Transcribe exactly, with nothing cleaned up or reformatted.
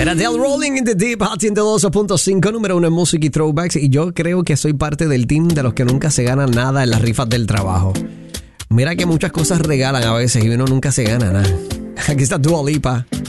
Era Del Rolling in the Deep, Hot ciento dos punto cinco, número uno en música y throwbacks. Y yo creo que soy parte del team de los que nunca se ganan nada en las rifas del trabajo. Mira que muchas cosas regalan a veces y uno nunca se gana nada. Aquí está Dua Lipa.